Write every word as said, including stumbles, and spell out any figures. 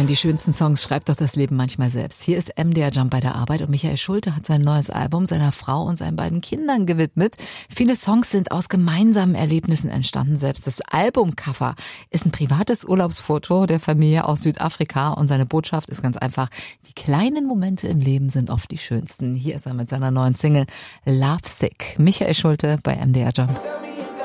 sagen, die schönsten Songs schreibt doch das Leben manchmal selbst. Hier ist M D R Jump bei der Arbeit und Michael Schulte hat sein neues Album seiner Frau und seinen beiden Kindern gewidmet. Viele Songs sind aus gemeinsamen Erlebnissen entstanden. Selbst das Albumcover ist ein privates Urlaubsfoto der Familie aus Südafrika und seine Botschaft ist ganz einfach: Die kleinen Momente im Leben sind oft die schönsten. Hier ist er mit seiner neuen Single Love Sick. Michael Schulte bei M D R Jump.